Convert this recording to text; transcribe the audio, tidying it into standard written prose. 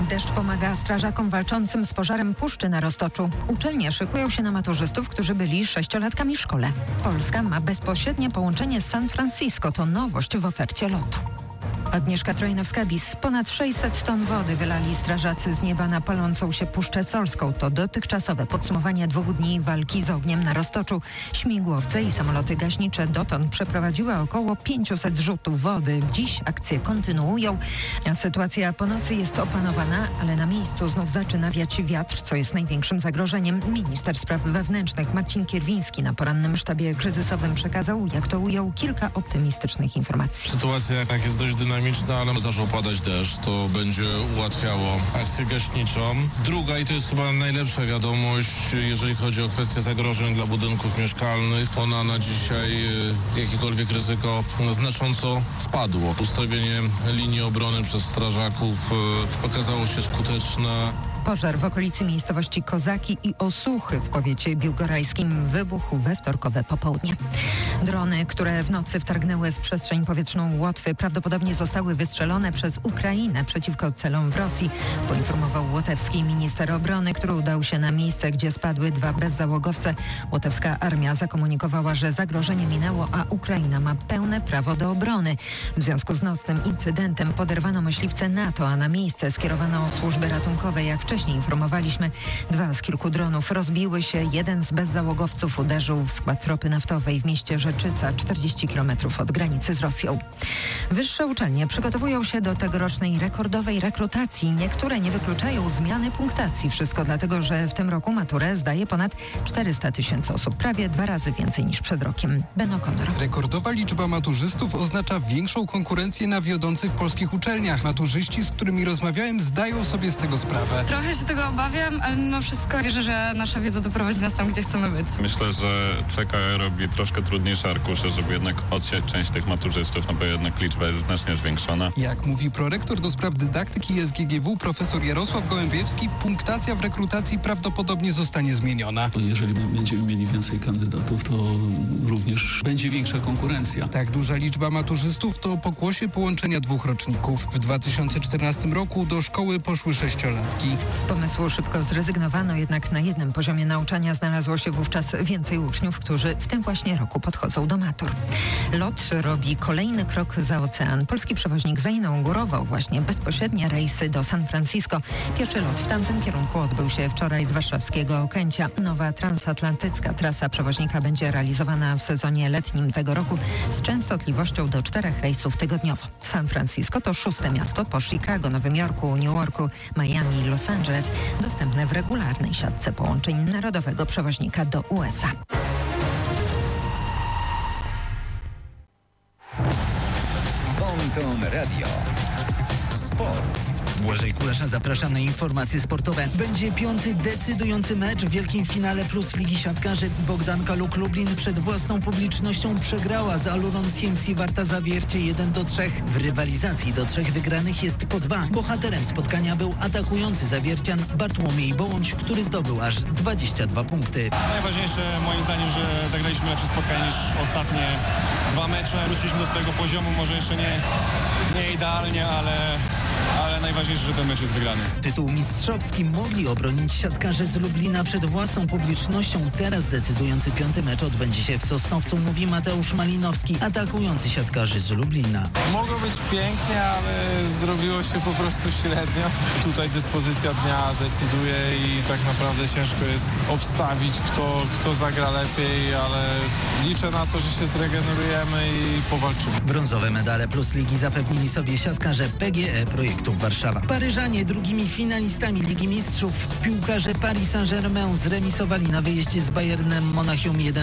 Deszcz pomaga strażakom walczącym z pożarem puszczy na Roztoczu. Uczelnie szykują się na maturzystów, którzy byli 6-latkami w szkole. Polska ma bezpośrednie połączenie z San Francisco. To nowość w ofercie lotu. Agnieszka Trojnowska-Bis. Ponad 600 ton wody wylali strażacy z nieba na palącą się Puszczę Solską. To dotychczasowe podsumowanie 2 dni walki z ogniem na Roztoczu. Śmigłowce i samoloty gaśnicze dotąd przeprowadziły około 500 zrzutów wody. Dziś akcje kontynuują. Sytuacja po nocy jest opanowana, ale na miejscu znów zaczyna wiać wiatr, co jest największym zagrożeniem. Minister spraw wewnętrznych Marcin Kierwiński na porannym sztabie kryzysowym przekazał, jak to ujął, kilka optymistycznych informacji. Sytuacja jednak jest dość dynamiczna, ale zaczął padać deszcz, to będzie ułatwiało akcję gaśniczą. Druga, i to jest chyba najlepsza wiadomość, jeżeli chodzi o kwestię zagrożeń dla budynków mieszkalnych, ona na dzisiaj jakiekolwiek ryzyko znacząco spadło. Ustawienie linii obrony przez strażaków okazało się skuteczne. Pożar w okolicy miejscowości Kozaki i Osuchy w powiecie biłgorajskim wybuchł we wtorkowe popołudnie. Drony, które w nocy wtargnęły w przestrzeń powietrzną Łotwy, prawdopodobnie zostały wystrzelone przez Ukrainę przeciwko celom w Rosji, poinformował łotewski minister obrony, który udał się na miejsce, gdzie spadły 2 bezzałogowce. Łotewska armia zakomunikowała, że zagrożenie minęło, a Ukraina ma pełne prawo do obrony. W związku z nocnym incydentem poderwano myśliwce NATO, a na miejsce skierowano służby ratunkowe. Jak wcześniej informowaliśmy, 2 z kilku dronów rozbiły się. Jeden z bezzałogowców uderzył w skład ropy naftowej w mieście Rzeczyca, 40 km od granicy z Rosją. Wyższe uczelnie przygotowują się do tegorocznej rekordowej rekrutacji. Niektóre nie wykluczają zmiany punktacji. Wszystko dlatego, że w tym roku maturę zdaje ponad 400 000 osób. Prawie 2 razy więcej niż przed rokiem. Ben O'Connor. Rekordowa liczba maturzystów oznacza większą konkurencję na wiodących polskich uczelniach. Maturzyści, z którymi rozmawiałem, zdają sobie z tego sprawę. Trochę się tego obawiam, ale mimo wszystko wierzę, że nasza wiedza doprowadzi nas tam, gdzie chcemy być. Myślę, że CKE robi troszkę trudniejsze arkusze, żeby jednak odsiać część tych maturzystów, no bo jednak liczba jest znacznie zwiększona. Jak mówi prorektor do spraw dydaktyki SGGW profesor Jarosław Gołębiewski, punktacja w rekrutacji prawdopodobnie zostanie zmieniona. Jeżeli będziemy mieli więcej kandydatów, to również będzie większa konkurencja. Tak duża liczba maturzystów to pokłosie połączenia 2 roczników. W 2014 roku do szkoły poszły 6-latki. Z pomysłu szybko zrezygnowano, jednak na jednym poziomie nauczania znalazło się wówczas więcej uczniów, którzy w tym właśnie roku podchodzą do matur. LOT robi kolejny krok za ocean. Polski przewoźnik zainaugurował właśnie bezpośrednie rejsy do San Francisco. Pierwszy lot w tamtym kierunku odbył się wczoraj z warszawskiego Okęcia. Nowa transatlantycka trasa przewoźnika będzie realizowana w sezonie letnim tego roku z częstotliwością do 4 rejsów tygodniowo. San Francisco to 6. miasto po Chicago, Nowym Jorku, New Yorku, Miami, Los Angeles, dostępne w regularnej siatce połączeń narodowego przewoźnika do USA. Bon Radio. Sport. Błażej Kulesza zaprasza na informacje sportowe. Będzie 5. decydujący mecz w wielkim finale Plus Ligi Siatkarzy. Bogdanka Luk Lublin przed własną publicznością przegrała z Aluron CMC Warta Zawiercie 1-3. W rywalizacji do 3 wygranych jest po 2. Bohaterem spotkania był atakujący zawiercian Bartłomiej Bołądź, który zdobył aż 22 punkty. Najważniejsze moim zdaniem, że zagraliśmy lepsze spotkanie niż ostatnie 2 mecze. Wróciliśmy do swojego poziomu, może jeszcze nie idealnie, ale najważniejsze, że ten mecz jest wygrany. Tytuł mistrzowski mogli obronić siatkarze z Lublina przed własną publicznością. Teraz decydujący 5. mecz odbędzie się w Sosnowcu, mówi Mateusz Malinowski, atakujący siatkarzy z Lublina. Mogło być pięknie, ale zrobiło się po prostu średnio. Tutaj dyspozycja dnia decyduje i tak naprawdę ciężko jest obstawić, kto zagra lepiej, ale liczę na to, że się zregenerujemy i powalczymy. Brązowe medale Plus Ligi zapewnili sobie siatkarze PGE Projektów Warszawa. Paryżanie drugimi finalistami Ligi Mistrzów. Piłkarze Paris Saint-Germain zremisowali na wyjeździe z Bayernem Monachium 1.